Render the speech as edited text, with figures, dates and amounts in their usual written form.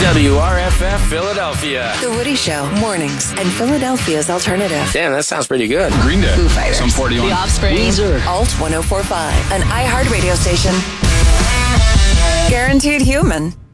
WRFF Philadelphia. The Woody Show, mornings, and Philadelphia's alternative. Damn, that sounds pretty good. Green Day. Foo Fighters. Some 41. The Offspring. Weezer. Alt 1045. An iHeart radio station. Guaranteed human.